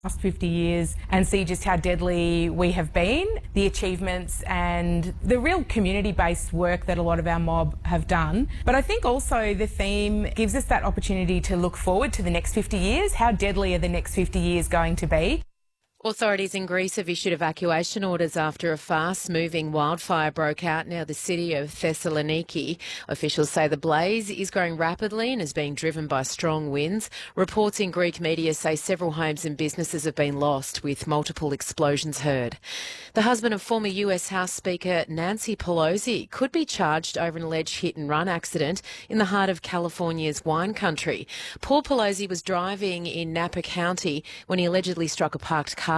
last 50 years and see just how deadly we have been, the achievements and the real community-based work that a lot of our mob have done. But I think also the theme gives us that opportunity to look forward to the next 50 years. How deadly are the next 50 years going to be? Authorities in Greece have issued evacuation orders after a fast-moving wildfire broke out near the city of Thessaloniki. Officials say the blaze is growing rapidly and is being driven by strong winds. Reports in Greek media say several homes and businesses have been lost, with multiple explosions heard. The husband of former US House Speaker Nancy Pelosi could be charged over an alleged hit-and-run accident in the heart of California's wine country. Paul Pelosi was driving in Napa County when he allegedly struck a parked car